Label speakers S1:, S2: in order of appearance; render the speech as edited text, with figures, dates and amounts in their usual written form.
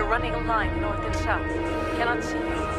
S1: running a line north and south. Cannot see you.